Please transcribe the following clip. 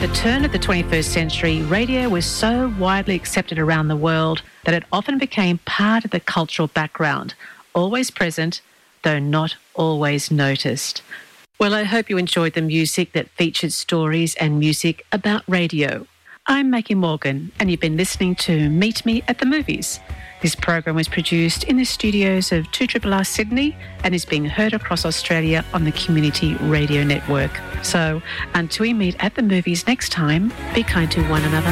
the turn of the 21st century, radio was so widely accepted around the world that it often became part of the cultural background, always present, though not always noticed. Well, I hope you enjoyed the music that featured stories and music about radio. I'm Maggie Morgan, and you've been listening to Meet Me at the Movies. This program was produced in the studios of 2RRR Sydney and is being heard across Australia on the Community Radio Network. So, until we meet at the movies next time, be kind to one another.